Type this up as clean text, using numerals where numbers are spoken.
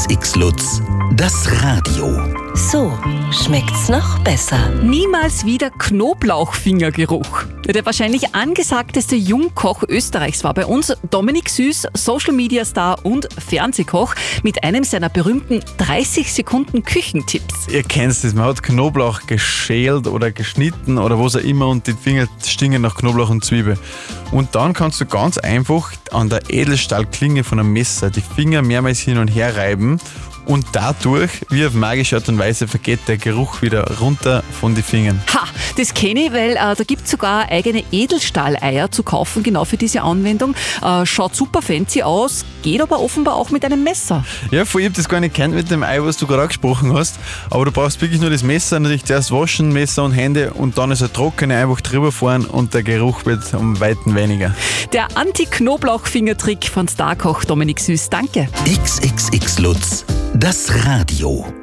XX Lutz, das Radio. So schmeckt's noch besser. Niemals wieder Knoblauchfingergeruch. Der wahrscheinlich angesagteste Jungkoch Österreichs war bei uns Dominik Süß, Social-Media-Star und Fernsehkoch mit einem seiner berühmten 30 Sekunden Küchentipps. Ihr kennt das, man hat Knoblauch geschält oder geschnitten oder was auch immer und die Finger stinken nach Knoblauch und Zwiebel. Und dann kannst du ganz einfach an der Edelstahlklinge von einem Messer die Finger mehrmals hin und her reiben und dadurch, wie auf magische Art und Weise, vergeht der Geruch wieder runter von den Fingern. Ha, das kenne ich, weil da gibt es sogar eigene Edelstahleier zu kaufen, genau für diese Anwendung. Schaut super fancy aus, geht aber offenbar auch mit einem Messer. Ja, ich habe das gar nicht kennt mit dem Ei, was du gerade angesprochen hast, aber du brauchst wirklich nur das Messer, natürlich zuerst waschen, Messer und Hände und dann ist er trockene einfach drüber fahren und der Geruch wird um Weiten weniger. Der Anti-Knoblauch-Fingertrick von Starkoch Dominik Süß, danke. XXX Lutz, das Radio.